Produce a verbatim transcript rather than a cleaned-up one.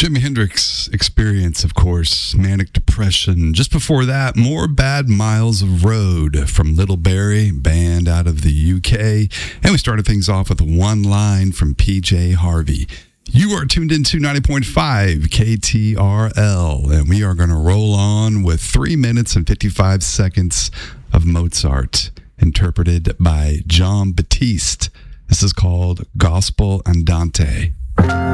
Jimi Hendrix Experience, of course, Manic Depression. Just before that, more Bad Miles of Road from Little Barrie, band out of the U K. And we started things off with One Line from P J Harvey. You are tuned into ninety point five K T R L, and we are going to roll on with three minutes and fifty-five seconds of Mozart, interpreted by Jon Batiste. This is called Gospel Andante.